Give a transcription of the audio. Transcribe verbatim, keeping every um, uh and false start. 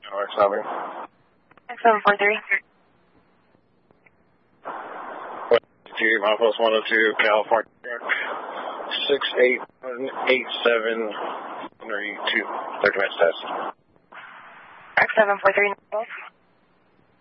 Alex Hubbard. X seven four three. To Milepost one oh two, California. six eight one eight seven three two. thirty minutes test. X seven four three.